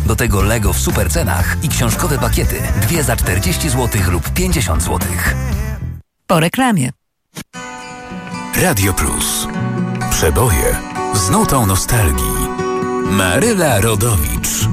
Do tego Lego w super cenach i książkowe pakiety. 2 za 40 zł lub 50 zł. Po reklamie. Radio Plus. Przeboje z nutą nostalgii. Maryla Rodowicz.